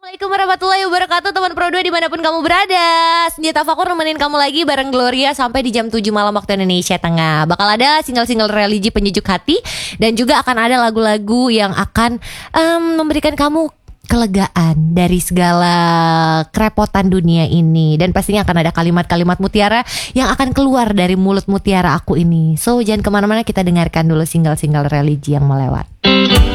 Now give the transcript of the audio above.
Assalamualaikum warahmatullahi wabarakatuh, teman Pro 2 dimanapun kamu berada. Senja Tafakur nemenin kamu lagi bareng Gloria sampai di jam 7 malam waktu Indonesia Tengah. Bakal ada single-single religi penyejuk hati, dan juga akan ada lagu-lagu yang akan memberikan kamu kelegaan dari segala kerepotan dunia ini. Dan pastinya akan ada kalimat-kalimat mutiara yang akan keluar dari mulut mutiara aku ini. So jangan kemana-mana, kita dengarkan dulu single-single religi yang melewat.